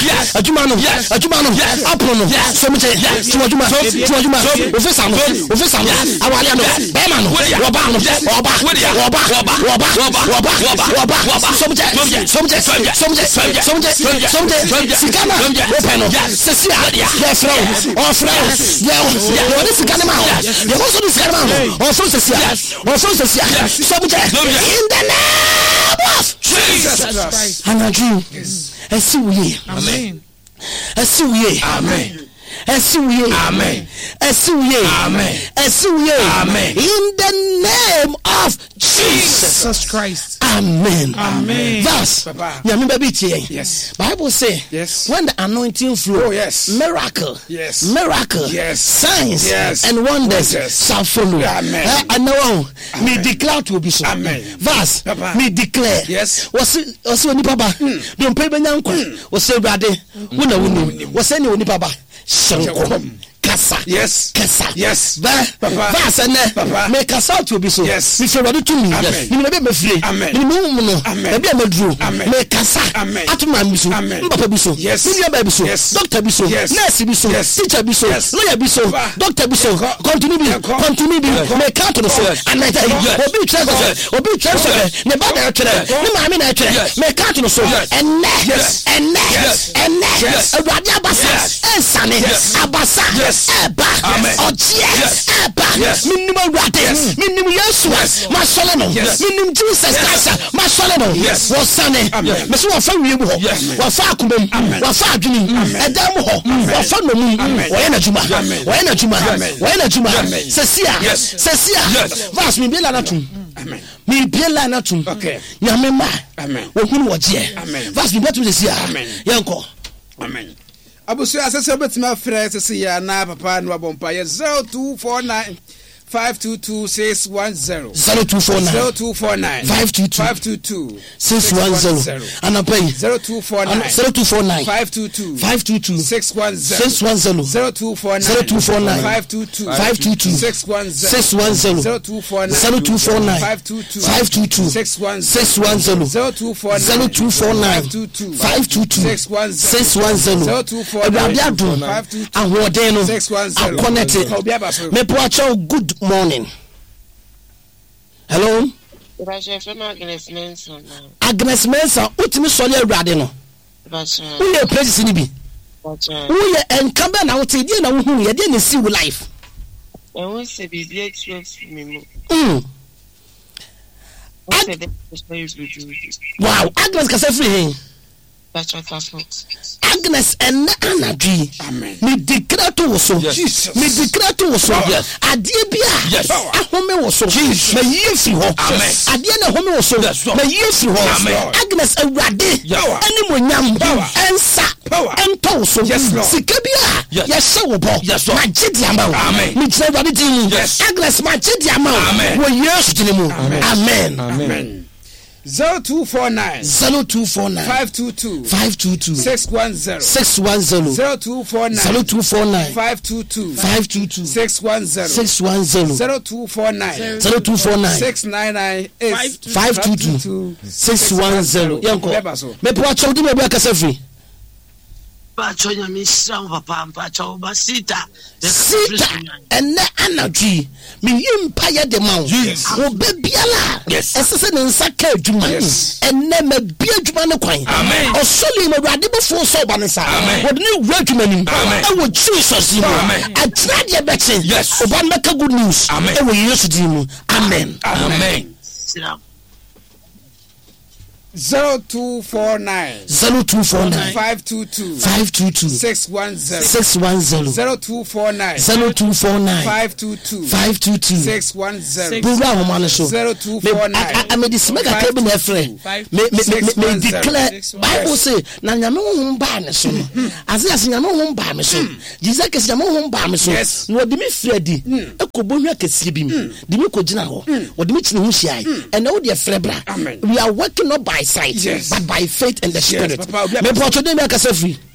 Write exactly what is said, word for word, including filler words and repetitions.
adwuma no adwuma no apro no so me che so adwuma so adwuma ofisa no ofisa no awale no be ma no oba no oba oba oba oba oba oba so me che so me che so me che so me che so me che sikana open no sesia ya frau o frau ya o ni sikana ma ya o so ni sikana ma o so sesia o so sesia so me che in the name of Jesus Christ. And I dream. I see we. Amen. I see we. Amen. I see we. Amen. I see we. Amen. I see we. Amen. In the name of Jesus Christ. Amen. Amen. Thus, yes. Bible say, yes. When the anointing flow, oh, yes. Miracle, yes. Miracle, yes. Signs, yes. And wonders yes. shall follow. Amen. Uh, and now, me declare to be so. Amen. Thus, me declare. Yes. Was it? Was it? Papa? Don't pay me now. Was it? Brother? Wuna wuna. Was it? Ni Papa? Shankom. Kasa. Yes. Kasa. Yes. Ba. Papa. Ba ne. Me kasa to be so. Yes. Me feel ready to me. Yes. Me be me free. Amen. Me no no. Amen. Me be me dru. Me kasa. Amen. Atuma me so. Amen. Papa be so. Yes. Me be so. Yes. Doctor be so. Yes. Nurse be so. Yes. Teacher be so. Yes. Lawyer be so. Doctor be so. Continue be. Continue be. Me count to so. And I tell you, obi transfer. Obi transfer. Ne ba da tire. Ne ma me na tire. Me count to so. And next. And next. And next. Awurade abasa. Ensane. Abasa. Eba, yes, Eba, minimum rats, minimum yes, my soleno, minimum Jesus Christ, my soleno, yes, was sunny, Miss Wafa, Wafakum, Wafajuni, Adamo, Wafanum, Wanajuma, Wanajuma, Wanajuma, Cecia, Cecia, Vas me Bellanatum, me Bellanatum, okay, Yamema, Amen, who was here, Amen, Vas me better this year, Amen, Yanko, Amen. Abusu asese betima frɛ sese ya na papa no abompa ye zero two four nine five two two six one zero zero two four nine zero two four nine five two two five two two six one zero anapai zero two four nine zero two four nine five two two five two two six one zero six one zero zero two four nine zero two four nine five two two five two two six one zero six one zero zero two four nine zero two four nine five two two five two two six one six one zero zero two four nine zero two four nine five two two five two two six one six one zero zero two four nine five two two ahodeno six one zero connect me poacho good morning. Hello. Agnes Mensa. Agnes Mensa. Utimi soli awurade no. Who ye praise ni bi? Who ye enkambe na wote die na wo hu ye die na see life. E won se bi bi experience me mo. Mm. Wow, Agnes ka se free hin. Agnes and Anadri. Amen. Me declare to so. Jesus. Me declare to so. Yes. Adie bia. Yes. Ahome wo so. Jesus. Me yefi ho. Amen. Adie na home wo so. Me yefi ho. Amen. Agnes awurade. Ani monyam. Ensa. Ento so. Sika bia. Yes wo bo. Ma gidi ama wo. Amen. Me tell awurade din. Agnes ma gidi ama wo. Amen. Wo yesu din mu. Amen. Amen. Zero two four nine zero two four nine five two two five two two six one zero six one zero zero two four nine zero two four nine five two two five two two six one zero six one zero zero two four nine zero two four nine six nine nine eight five two two six one zero. Yanko me po acho di me be akasa free Pacho nya misra papa pacho basita sita ene anadwi me yimpa ye de ma wo bebiala esese ne nsaka adwuma ene ma bia adwuma ne kwan osoli me wade befo so ba ne sa wo de ne wura adwuma nim e wo Jesus nim atra de beche oba meka good news e wo Yesu dim amen amen. Zero two four nine zero two four nine five two two five two two six one zero six one zero zero two four nine zero two four nine five two two five two two six one zero zero two four nine. I made this mega cable my friend. Me me me declare Bible say na nyame ho ba ne so no. Ase ase nyame ho ba me so. Jesus kesi nyame ho ba me so. No de me fredi. Ekobonwa kesi bi mi. De me ko gina ho. O de me chine ho hia. And now dey frebra. We are working not by sight, yes, but by faith and the yes, spirit. Me po to dem akasa free.